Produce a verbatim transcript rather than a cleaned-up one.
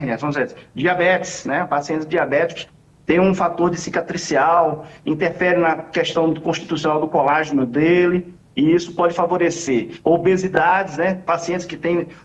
é, vamos dizer, diabetes, né? Pacientes diabéticos têm um fator de cicatricial, interfere na questão do constitucional do colágeno dele, e isso pode favorecer obesidades, né? Pacientes que têm